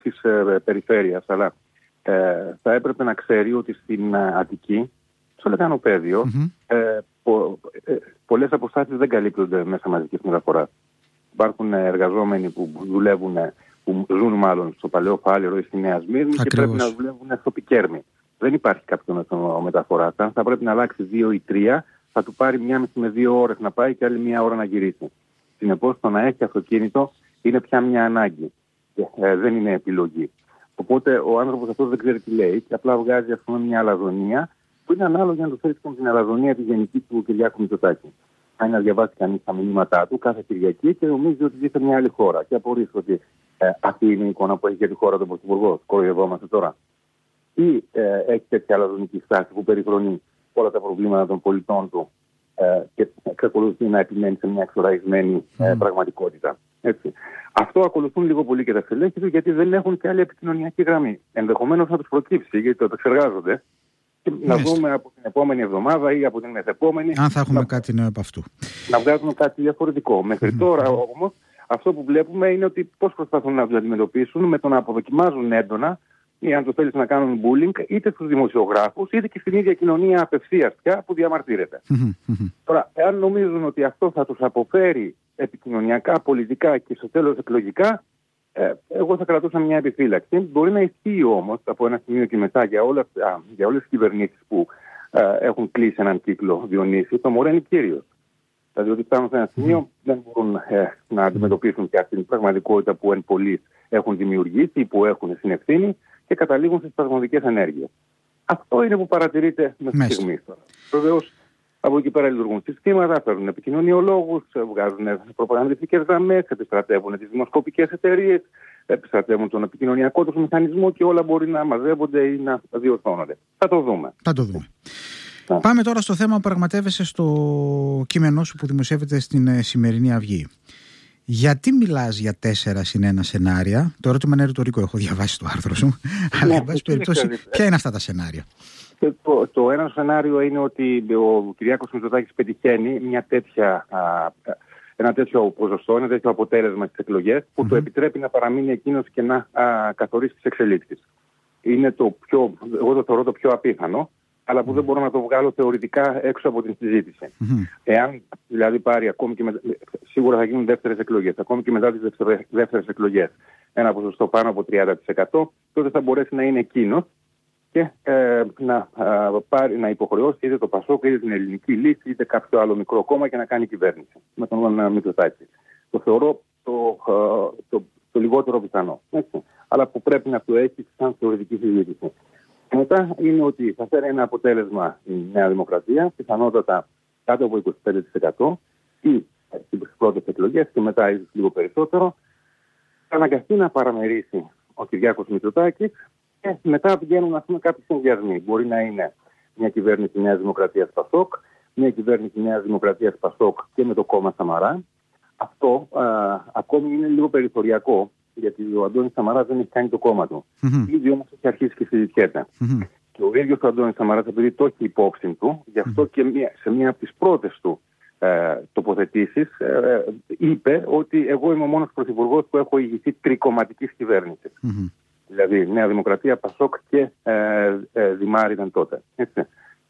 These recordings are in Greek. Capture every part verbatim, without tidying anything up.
της ε, περιφέρειας, αλλά ε, θα έπρεπε να ξέρει ότι στην Αττική, στο Λεκανοπαίδιο, mm-hmm. ε, πο, ε, πολλές αποστάσεις δεν καλύπτονται μέσα μαζικής μεταφοράς. Υπάρχουν εργαζόμενοι που δουλεύουν, που ζουν μάλλον στο Παλαιό Φάληρο ή στη Νέα Σμύρνη και πρέπει να δουλεύουν στο Πικέρμι. Δεν υπάρχει κάποιο μέσο μεταφορά. Αν θα πρέπει να αλλάξει δύο ή τρία, θα του πάρει μία μισή με δύο ώρες να πάει και άλλη μία ώρα να γυρίσει. Συνεπώς, το να έχει αυτοκίνητο είναι πια μια ανάγκη. Ε, δεν είναι επιλογή. Οπότε ο άνθρωπος αυτός δεν ξέρει τι λέει και απλά βγάζει, ας πούμε, μια αλαζονία που είναι ανάλογη αν το θέλει με την αλαζονία τη γενική του Κυριάκου Μητσοτάκη. Αν να διαβάσει κανείς τα μηνύματά του κάθε Κυριακή και νομίζει ότι ζει σε μια άλλη χώρα. Και απορρίπτει ότι ε, αυτή είναι η εικόνα που έχει για τη χώρα του Πρωθυπουργού. Κοροϊδευόμαστε τώρα. Ή ε, έχει τέτοια αλαζονική στάση που περιφρονεί όλα τα προβλήματα των πολιτών του ε, και εξακολουθεί να επιμένει σε μια εξοραϊσμένη ε, mm. πραγματικότητα. Έτσι. Αυτό ακολουθούν λίγο πολύ και τα στελέχη του, γιατί δεν έχουν και άλλη επικοινωνιακή γραμμή. Ενδεχομένως να τους προκύψει, γιατί το επεξεργάζονται. Και να δούμε από την επόμενη εβδομάδα ή από την μεθεπόμενη. Αν θα έχουμε να... κάτι νέο από αυτού. Να βγάζουμε κάτι διαφορετικό. Μέχρι mm. τώρα όμως αυτό που βλέπουμε είναι ότι πώς προσπαθούν να τους αντιμετωπίσουν με το να αποδοκιμάζουν έντονα ή αν το θέλεις να κάνουν bullying είτε στους δημοσιογράφους είτε και στην ίδια κοινωνία απευθείας πια που διαμαρτύρεται. Mm-hmm. Τώρα, εάν νομίζουν ότι αυτό θα τους αποφέρει επικοινωνιακά, πολιτικά και στο τέλος εκλογικά, ε, εγώ θα κρατούσα μια επιφύλαξη. Μπορεί να ισχύει όμως από ένα σημείο και μετά για, όλα, α, για όλες τις κυβερνήσεις που α, έχουν κλείσει έναν κύκλο Διονύση, το μωρέ είναι κύριος. Δηλαδή ότι φτάνουν σε ένα σημείο mm. δεν μπορούν ε, να αντιμετωπίσουν και αυτή την πραγματικότητα που εν πολλοίς έχουν δημιουργήσει ή που έχουν συνευθύνη και καταλήγουν στις πραγματικές ενέργειες. Αυτό είναι που παρατηρείται μέχρι στιγμής τώρα. Βεβαίως, από εκεί πέρα λειτουργούν συστήματα, φέρνουν επικοινωνιολόγους, βγάζουν προπαγανδιστικές γραμμές, επιστρατεύουν τις δημοσκοπικές εταιρείες, επιστρατεύουν τον επικοινωνιακό τους μηχανισμό και όλα μπορεί να μαζεύονται ή να διορθώνονται. Θα το δούμε. Θα το δούμε. Να. Πάμε τώρα στο θέμα που πραγματεύεσαι στο κείμενό σου που δημοσιεύεται στην σημερινή Αυγή. Γιατί μιλάς για τέσσερα συν ένα σενάρια? Το ερώτημα είναι ρητορικό, έχω διαβάσει το άρθρο σου. Αλλά, εν πάση περιπτώσει, ποια είναι αυτά τα σενάρια? Το, το ένα σενάριο είναι ότι ο Κυριάκος Μητσοτάκης πετυχαίνει μια τέτοια, α, ένα τέτοιο ποσοστό, ένα τέτοιο αποτέλεσμα στις εκλογές που mm-hmm. του επιτρέπει να παραμείνει εκείνος και να α, καθορίσει τις εξελίξεις. Είναι το πιο, εγώ το θεωρώ το πιο απίθανο, αλλά που mm-hmm. δεν μπορώ να το βγάλω θεωρητικά έξω από την συζήτηση. Mm-hmm. Εάν δηλαδή πάρει ακόμη και με, σίγουρα θα γίνουν δεύτερες εκλογές, ακόμη και μετά τις δεύτερες εκλογές, ένα ποσοστό πάνω από τριάντα τοις εκατό, τότε θα μπορέσει να είναι εκείνος και ε, να, ε, πάρει, να υποχρεώσει είτε το Πασόκ είτε την Ελληνική Λύση είτε κάποιο άλλο μικρό κόμμα και να κάνει κυβέρνηση με τον Μητσοτάκη. Το θεωρώ το, ε, το, το λιγότερο πιθανό. Έτσι. Αλλά που πρέπει να το έχει σαν θεωρητική συζήτηση. Μετά είναι ότι θα φέρει ένα αποτέλεσμα η Νέα Δημοκρατία, πιθανότατα κάτω από είκοσι πέντε τοις εκατό ή στις πρώτες εκλογές και μετά ίσως λίγο περισσότερο, θα αναγκαστεί να παραμερίσει ο Κυριάκος Μητσοτάκης. Και μετά πηγαίνουν ας πούμε κάποιοι συνδυασμοί. Μπορεί να είναι μια κυβέρνηση Νέας Δημοκρατίας Πασόκ, μια κυβέρνηση Νέας Δημοκρατίας Πασόκ και με το κόμμα Σαμαρά. Αυτό α, ακόμη είναι λίγο περιθωριακό, γιατί ο Αντώνης Σαμαράς δεν έχει κάνει το κόμμα του. Mm-hmm. Ήδη όμως έχει αρχίσει και συζητιέται. Mm-hmm. Και ο ίδιος ο Αντώνης Σαμαράς, επειδή το έχει υπόψη του, γι' αυτό mm-hmm. και μια, σε μία από τις πρώτες του ε, τοποθετήσεις ε, είπε ότι εγώ είμαι ο μόνος πρωθυπουργός που έχω ηγηθεί τρικομματικής κυβέρνησης. Mm-hmm. Δηλαδή Νέα Δημοκρατία, Πασόκ και ε, ε, Δημάρ ήταν τότε. Έτσι.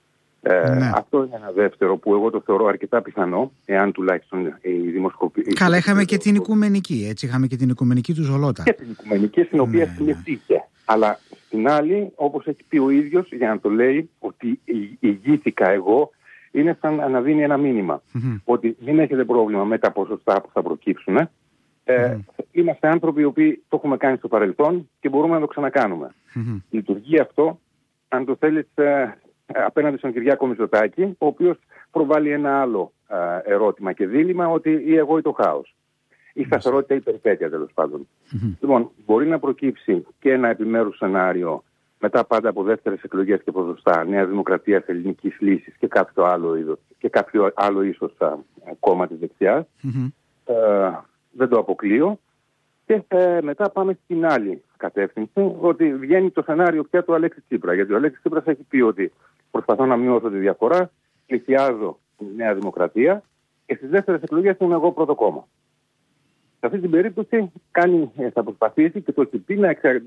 Ε, ναι. Αυτό είναι ένα δεύτερο που εγώ το θεωρώ αρκετά πιθανό, εάν τουλάχιστον η δημοσκοπή... Καλά, είχαμε και την οικουμενική, έτσι, είχαμε και την οικουμενική του Ζολότα. Και την οικουμενική, στην οποία ναι, συμμετείχε. Ναι. Αλλά στην άλλη, όπως έχει πει ο ίδιος, για να το λέει, ότι ηγήθηκα εγώ, είναι σαν να δίνει ένα μήνυμα. Mm-hmm. Ότι μην έχετε πρόβλημα με τα ποσοστά που θα προκύψουν. Ε, mm-hmm. Είμαστε άνθρωποι οι οποίοι το έχουμε κάνει στο παρελθόν και μπορούμε να το ξανακάνουμε. Mm-hmm. Λειτουργεί αυτό, αν το θέλεις, ε, απέναντι στον Κυριάκο Μητσοτάκη, ο οποίος προβάλλει ένα άλλο ε, ερώτημα και δίλημμα, ότι ή εγώ ή το χάος. Η σταθερότητα ή η περιπέτεια, τέλος πάντων. Mm-hmm. Λοιπόν, μπορεί να προκύψει και ένα επιμέρους σενάριο μετά πάντα από δεύτερες εκλογές και ποσοστά Νέας Δημοκρατίας, Ελληνικής Λύσης και κάποιο άλλο, είδος, και κάποιο άλλο ίσως α, κόμμα της δεξιάς. Mm-hmm. Ε, δεν το αποκλείω. Και ε, μετά πάμε στην άλλη κατεύθυνση, ότι βγαίνει το σενάριο πια του Αλέξη Τσίπρα. Γιατί ο Αλέξης Τσίπρας έχει πει ότι προσπαθώ να μειώσω τη διαφορά, πλησιάζω τη Νέα Δημοκρατία και στις δεύτερες εκλογές είμαι εγώ πρώτο κόμμα. Σε αυτή την περίπτωση κάνει, θα προσπαθήσει και το έχει πει να, εξα...